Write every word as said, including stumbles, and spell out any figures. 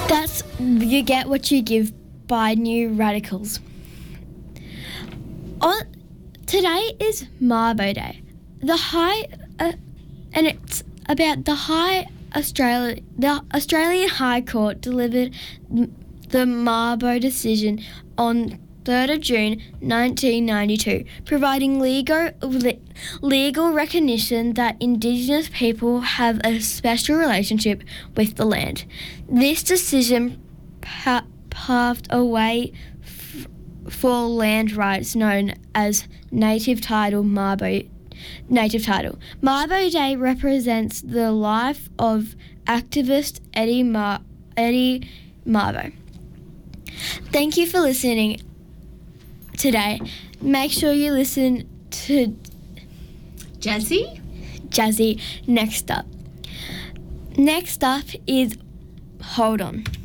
That's You Get What You Give by New Radicals. On Today is Mabo Day. The High uh, and it's about the High Australia the Australian High Court delivered the Mabo decision on third of June nineteen ninety-two, providing legal legal recognition that Indigenous people have a special relationship with the land. This decision pa- paved a way f- for land rights known as native title Mabo native title. Mabo Day represents the life of activist Eddie Mar- Eddie Mabo. Thank you for listening today. Make sure you listen to Jazzy? Jazzy next up. Next up is Hold On.